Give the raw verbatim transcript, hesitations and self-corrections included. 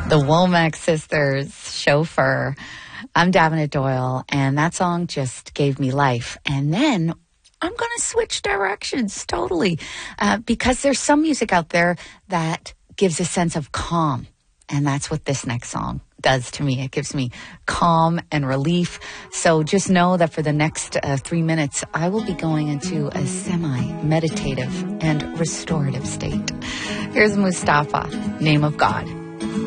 The Womack Sisters, Chauffeur. I'm Davenant Doyle, and that song just gave me life. And then I'm going to switch directions totally uh, because there's some music out there that gives a sense of calm. And that's what this next song does to me. It gives me calm and relief. So just know that for the next uh, three minutes, I will be going into a semi-meditative and restorative state. Here's Mustafa, Name of God.